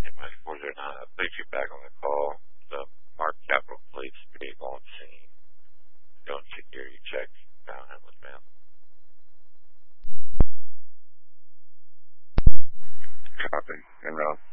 Hey, Mike 409, I placed you back on the call. The Mark Capital Police vehicle on scene. Doing security checks down Hamlet, man. Copy. En route.